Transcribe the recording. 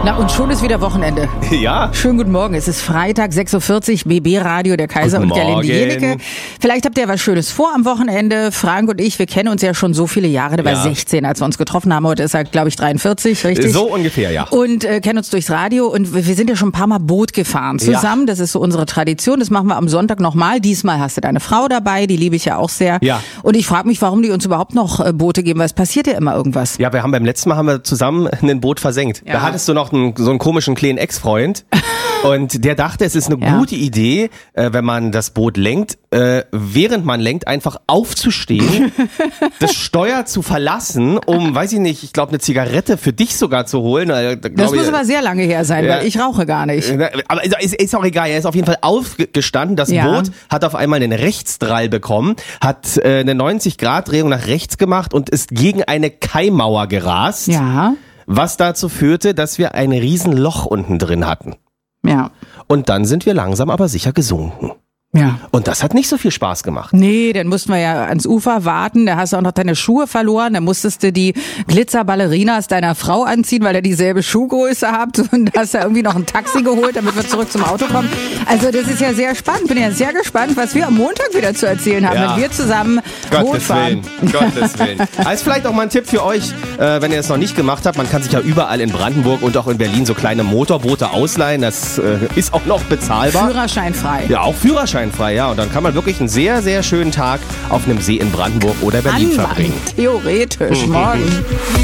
Na und schon ist wieder Wochenende. Ja. Schönen guten Morgen. Es ist Freitag, 6.40 Uhr, BB Radio, der Kaiser Guten und Gerlinde Morgen. Jenecke. Vielleicht habt ihr was Schönes vor am Wochenende. Frank und ich, wir kennen uns ja schon so viele Jahre. Der war 16, als wir uns getroffen haben. Heute ist er, glaube ich, 43, richtig? So ungefähr, ja. Und kennen uns durchs Radio. Und wir sind ja schon ein paar Mal Boot gefahren zusammen. Das ist so unsere Tradition. Das machen wir am Sonntag nochmal. Diesmal hast du deine Frau dabei. Die liebe ich ja auch sehr. Ja. Und ich frage mich, warum die uns überhaupt noch Boote geben, weil es passiert ja immer irgendwas. Ja, beim letzten Mal haben wir zusammen ein Boot versenkt. Ja. Da hattest du noch so einen komischen kleinen Ex-Freund und der dachte, es ist eine gute Idee, wenn man das Boot lenkt, während man lenkt, einfach aufzustehen, das Steuer zu verlassen, um, weiß ich nicht, ich glaube eine Zigarette für dich sogar zu holen. Das muss aber sehr lange her sein, weil ich rauche gar nicht. Aber ist auch egal, er ist auf jeden Fall aufgestanden, das Boot hat auf einmal einen Rechtsdrall bekommen, hat eine 90-Grad-Drehung nach rechts gemacht und ist gegen eine Kaimauer gerast. Ja. Was dazu führte, dass wir ein Riesenloch unten drin hatten. Ja. Und dann sind wir langsam aber sicher gesunken. Ja. Und das hat nicht so viel Spaß gemacht. Nee, dann mussten wir ja ans Ufer warten, da hast du auch noch deine Schuhe verloren, dann musstest du die Glitzerballerinas deiner Frau anziehen, weil ihr dieselbe Schuhgröße habt und hast ja irgendwie noch ein Taxi geholt, damit wir zurück zum Auto kommen. Also das ist ja sehr spannend, bin ja sehr gespannt, was wir am Montag wieder zu erzählen haben, wenn wir zusammen Boot fahren. Gottes Willen. Also vielleicht auch mal ein Tipp für euch, wenn ihr es noch nicht gemacht habt, man kann sich ja überall in Brandenburg und auch in Berlin so kleine Motorboote ausleihen, das ist auch noch bezahlbar. Führerscheinfrei. Ja, auch führerscheinfrei, ja. Und dann kann man wirklich einen sehr, sehr schönen Tag auf einem See in Brandenburg oder Berlin verbringen. Theoretisch, morgen.